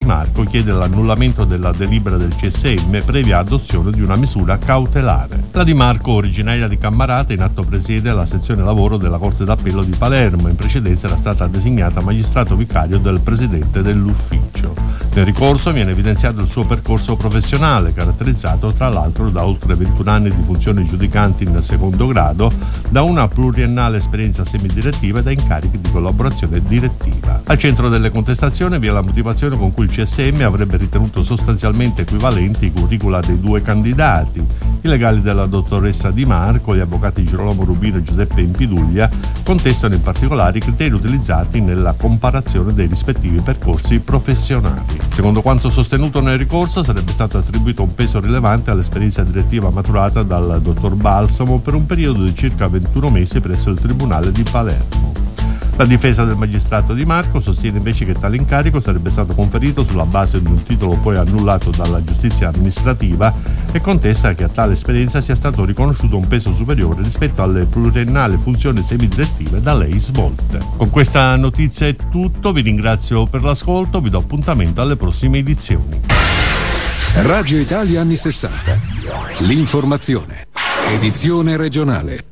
Marco chiede l'annullamento della delibera del CSM previa adozione di una misura cautelare. La Di Marco, originaria di Cammarata, in atto presiede la sezione lavoro della Corte d'Appello di Palermo. In precedenza era stata designata magistrato vicario del presidente dell'ufficio. Nel ricorso viene evidenziato il suo percorso professionale, caratterizzato tra l'altro da oltre 21 anni di funzioni giudicanti in secondo grado, da una pluriennale esperienza semidirettiva e da incarichi di collaborazione direttiva. Al centro delle contestazioni vi è la motivazione con cui il CSM avrebbe ritenuto sostanzialmente equivalenti i curricula dei due candidati. I legali della dottoressa Di Marco, gli avvocati Girolamo Rubino e Giuseppe Impiduglia, contestano in particolare i criteri utilizzati nella comparazione dei rispettivi percorsi professionali. Secondo quanto sostenuto nel ricorso, sarebbe stato attribuito un peso rilevante all'esperienza direttiva maturata dal dottor Balsamo per un periodo di circa 21 mesi presso il Tribunale di Palermo. La difesa del magistrato Di Marco sostiene invece che tale incarico sarebbe stato conferito sulla base di un titolo poi annullato dalla giustizia amministrativa e contesta che a tale esperienza sia stato riconosciuto un peso superiore rispetto alle pluriennali funzioni semidirettive da lei svolte. Con questa notizia è tutto, vi ringrazio per l'ascolto, vi do appuntamento alle prossime edizioni. Radio Italia anni 60. L'informazione. Edizione regionale.